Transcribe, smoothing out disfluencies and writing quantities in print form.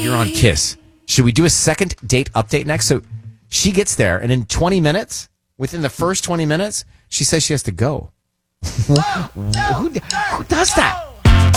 you're on Kiss. Should we do a second date update next? So she gets there, and in 20 minutes, within the first 20 minutes, she says she has to go. Who does that?